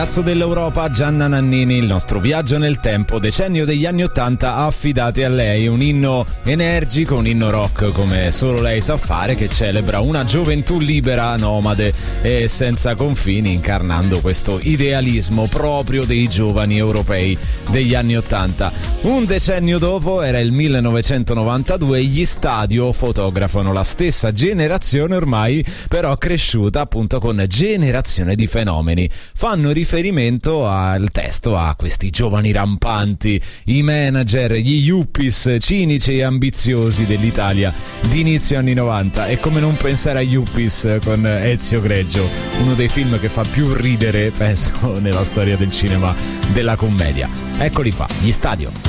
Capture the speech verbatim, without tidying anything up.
ragazzo dell'Europa, Gianna Nannini, il nostro viaggio nel tempo, decennio degli anni ottanta affidati a lei, un inno energico, un inno rock come solo lei sa fare, che celebra una gioventù libera, nomade e senza confini, incarnando questo idealismo proprio dei giovani europei degli anni ottanta. Un decennio dopo, era il millenovecentonovantadue, gli Stadio fotografano la stessa generazione ormai però cresciuta appunto con Generazione di fenomeni. Fanno riferimento al testo a questi giovani rampanti, i manager, gli yuppies cinici e ambiziosi dell'Italia di inizio anni novanta. E come non pensare a Yuppies con Ezio Greggio, uno dei film che fa più ridere penso nella storia del cinema della commedia. Eccoli qua, gli Stadio.